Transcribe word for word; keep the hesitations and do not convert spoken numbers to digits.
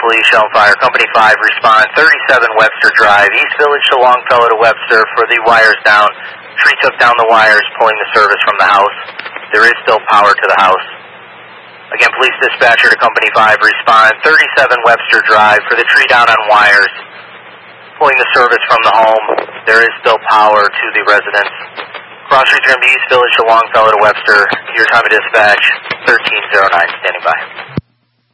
Police, Shell Fire, Company five, respond thirty-seven Webster Drive, East Village to Longfellow to Webster for the wires down. Tree took down the wires, pulling the service from the house. There is still power to the house. Again, Police Dispatcher to Company five, respond thirty-seven Webster Drive for the tree down on wires, pulling the service from the home. There is still power to the residence. Cross streets from the East Village to Longfellow to Webster. Your time of dispatch, thirteen oh nine, standing by.